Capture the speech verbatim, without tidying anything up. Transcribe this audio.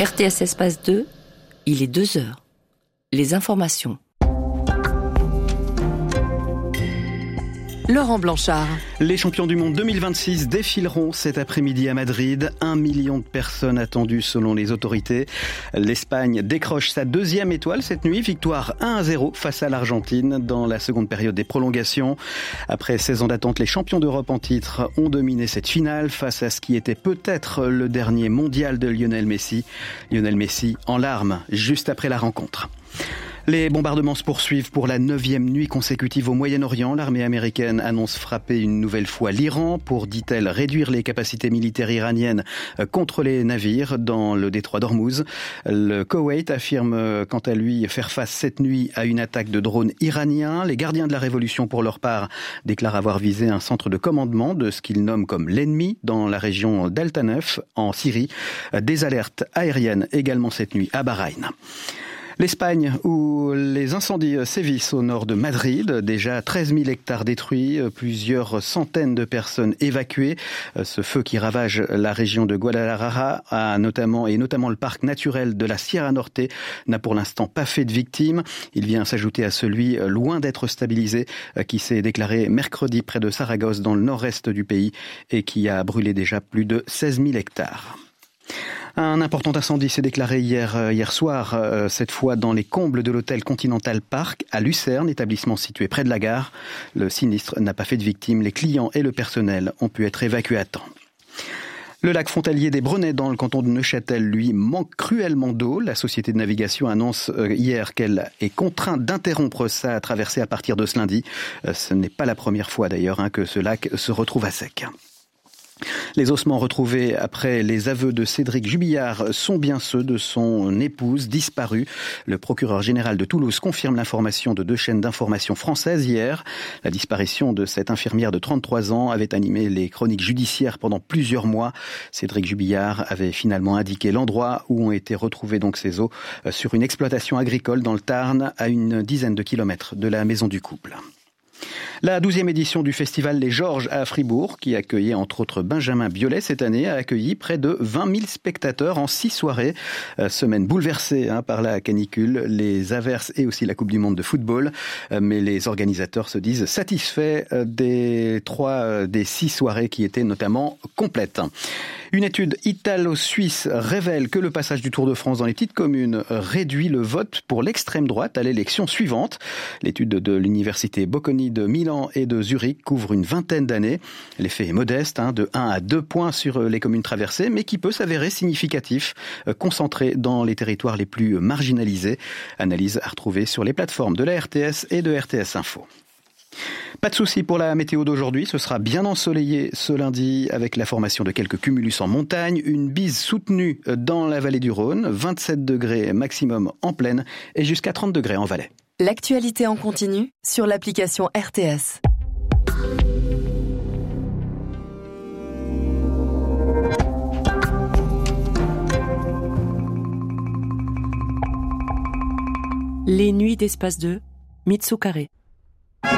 R T S Espace deux, il est deux heures. Les informations. Laurent Blanchard. Les champions du monde deux mille vingt-six défileront cet après-midi à Madrid. Un million de personnes attendues selon les autorités. L'Espagne décroche sa deuxième étoile cette nuit. Victoire un à zéro face à l'Argentine dans la seconde période des prolongations. Après seize ans d'attente, les champions d'Europe en titre ont dominé cette finale face à ce qui était peut-être le dernier mondial de Lionel Messi. Lionel Messi en larmes juste après la rencontre. Les bombardements se poursuivent pour la neuvième nuit consécutive au Moyen-Orient. L'armée américaine annonce frapper une nouvelle fois l'Iran pour, dit-elle, réduire les capacités militaires iraniennes contre les navires dans le détroit d'Ormuz. Le Koweït affirme quant à lui faire face cette nuit à une attaque de drones iraniens. Les gardiens de la révolution, pour leur part, déclarent avoir visé un centre de commandement de ce qu'ils nomment comme l'ennemi dans la région d'Al-Tanef, en Syrie. Des alertes aériennes également cette nuit à Bahreïn. L'Espagne, où les incendies sévissent au nord de Madrid, déjà treize mille hectares détruits, plusieurs centaines de personnes évacuées. Ce feu qui ravage la région de Guadalajara, a notamment, et notamment le parc naturel de la Sierra Norte, n'a pour l'instant pas fait de victimes. Il vient s'ajouter à celui, loin d'être stabilisé, qui s'est déclaré mercredi près de Saragosse, dans le nord-est du pays, et qui a brûlé déjà plus de seize mille hectares. Un important incendie s'est déclaré hier, hier soir, euh, cette fois dans les combles de l'hôtel Continental Park à Lucerne, établissement situé près de la gare. Le sinistre n'a pas fait de victimes. Les clients et le personnel ont pu être évacués à temps. Le lac frontalier des Brenets dans le canton de Neuchâtel, lui, manque cruellement d'eau. La société de navigation annonce hier qu'elle est contrainte d'interrompre sa traversée à partir de ce lundi. Ce n'est pas la première fois d'ailleurs hein, que ce lac se retrouve à sec. Les ossements retrouvés après les aveux de Cédric Jubillard sont bien ceux de son épouse disparue. Le procureur général de Toulouse confirme l'information de deux chaînes d'information françaises hier. La disparition de cette infirmière de trente-trois ans avait animé les chroniques judiciaires pendant plusieurs mois. Cédric Jubillard avait finalement indiqué l'endroit où ont été retrouvés donc ces os sur une exploitation agricole dans le Tarn, à une dizaine de kilomètres de la maison du couple. La douzième édition du festival Les Georges à Fribourg, qui accueillait entre autres Benjamin Biolay cette année, a accueilli près de vingt mille spectateurs en six soirées. Euh, semaine bouleversée hein, par la canicule, les averses et aussi la Coupe du Monde de football. Euh, mais les organisateurs se disent satisfaits euh, des trois euh, des six soirées qui étaient notamment complètes. Une étude italo-suisse révèle que le passage du Tour de France dans les petites communes réduit le vote pour l'extrême droite à l'élection suivante. L'étude de l'université Bocconi de Milan et de Zurich couvre une vingtaine d'années. L'effet est modeste, hein, de un à deux points sur les communes traversées, mais qui peut s'avérer significatif, concentré dans les territoires les plus marginalisés. Analyse à retrouver sur les plateformes de la R T S et de R T S Info. Pas de souci pour la météo d'aujourd'hui, ce sera bien ensoleillé ce lundi avec la formation de quelques cumulus en montagne, une bise soutenue dans la vallée du Rhône, vingt-sept degrés maximum en plaine et jusqu'à trente degrés en Valais. L'actualité en continu sur l'application R T S. Les nuits d'Espace deux, Mitsukare.